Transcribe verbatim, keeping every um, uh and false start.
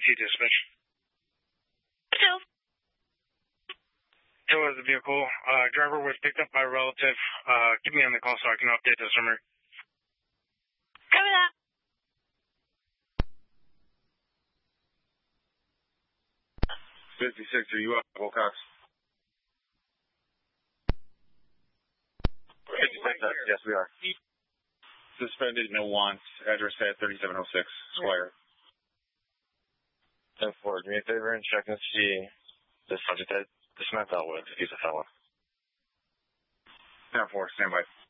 T dispatch. Two. Two is the vehicle. Uh, driver was picked up by a relative. Uh, keep me on the call so I can update the summary. Copy that. fifty-six, are you up, Wilcox? fifty-six, yes, we are. Suspended, no wants. Address at thirty-seven oh six, Squire. ten four, do me a favor and check and see the subject that this man fell with, if he's a felon. ten four, stand by.